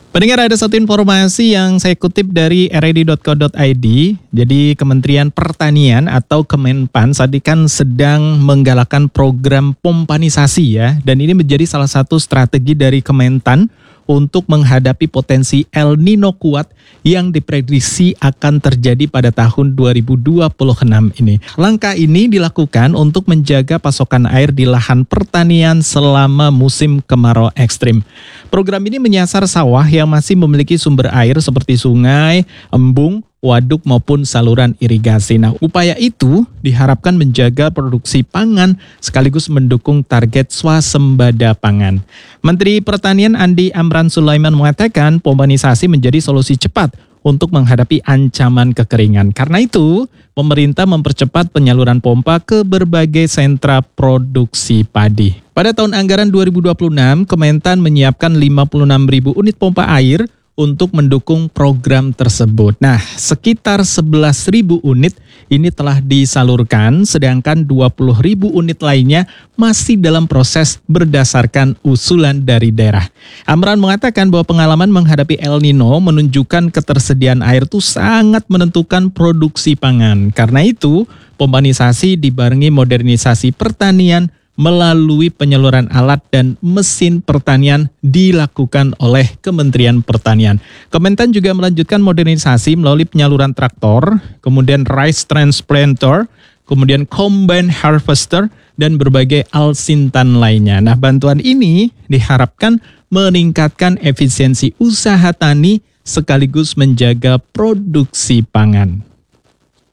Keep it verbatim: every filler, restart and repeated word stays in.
Pendengar, ada satu informasi yang saya kutip dari r i d dot co dot i d. Jadi Kementerian Pertanian atau Kemenpan saat ini kan sedang menggalakkan program pompanisasi ya. Dan ini menjadi salah satu strategi dari Kementan untuk menghadapi potensi El Nino kuat yang diprediksi akan terjadi pada tahun dua ribu dua puluh enam ini. Langkah ini dilakukan untuk menjaga pasokan air di lahan pertanian selama musim kemarau ekstrim. Program ini menyasar sawah yang masih memiliki sumber air seperti sungai, embung, waduk maupun saluran irigasi. Nah, upaya itu diharapkan menjaga produksi pangan sekaligus mendukung target swasembada pangan. Menteri Pertanian Andi Amran Sulaiman mengatakan pompanisasi menjadi solusi cepat untuk menghadapi ancaman kekeringan. Karena itu, pemerintah mempercepat penyaluran pompa ke berbagai sentra produksi padi. Pada tahun anggaran dua ribu dua puluh enam, Kementan menyiapkan lima puluh enam ribu unit pompa air untuk mendukung program tersebut. Nah, sekitar sebelas ribu unit ini telah disalurkan, sedangkan dua puluh ribu unit lainnya masih dalam proses berdasarkan usulan dari daerah. Amran mengatakan bahwa pengalaman menghadapi El Nino menunjukkan ketersediaan air itu sangat menentukan produksi pangan. Karena itu, pompanisasi dibarengi modernisasi pertanian melalui penyaluran alat dan mesin pertanian dilakukan oleh Kementerian Pertanian. Kementan juga melanjutkan modernisasi melalui penyaluran traktor, kemudian rice transplanter, kemudian combine harvester, dan berbagai alsintan lainnya. Nah, bantuan ini diharapkan meningkatkan efisiensi usaha tani sekaligus menjaga produksi pangan.